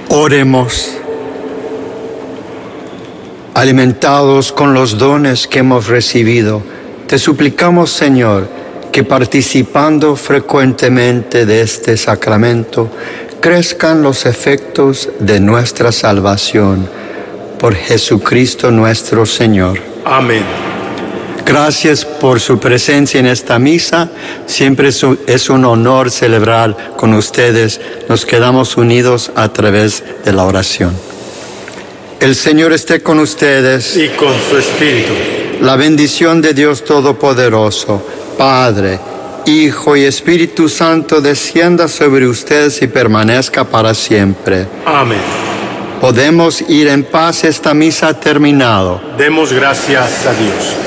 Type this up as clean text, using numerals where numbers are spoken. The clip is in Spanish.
Oremos. Alimentados con los dones que hemos recibido, te suplicamos, Señor, que participando frecuentemente de este sacramento, crezcan los efectos de nuestra salvación. Por Jesucristo nuestro Señor. Amén. Gracias por su presencia en esta misa. Siempre es un honor celebrar con ustedes. Nos quedamos unidos a través de la oración. El Señor esté con ustedes. Y con su espíritu. La bendición de Dios Todopoderoso, Padre, Hijo y Espíritu Santo, descienda sobre ustedes y permanezca para siempre. Amén. Podemos ir en paz. Esta misa ha terminado. Demos gracias a Dios.